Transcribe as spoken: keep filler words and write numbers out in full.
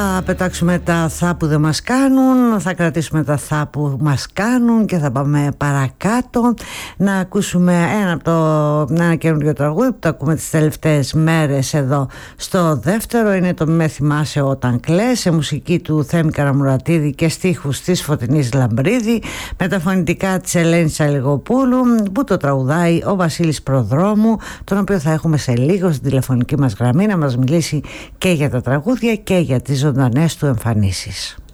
Θα πετάξουμε τα θα που δεν μας κάνουν, θα κρατήσουμε τα θα που μας κάνουν και θα πάμε παρακάτω να ακούσουμε ένα από το ένα καινούργιο τραγούδι που το ακούμε τις τελευταίες μέρες εδώ στο δεύτερο. Είναι το «Με θυμάσαι όταν κλαις», σε μουσική του Θέμη Καραμουρατίδη και στίχους της Φωτεινής Λαμπρίδη, με τα φωνητικά της Ελένης Αλιγοπούλου, που το τραγουδάει ο Βασίλης Προδρόμου, τον οποίο θα έχουμε σε λίγο στην τηλεφωνική μας γραμμή να μας μιλήσει και για τα τραγούδια και για τις ζωντανές του εμφανίσεις.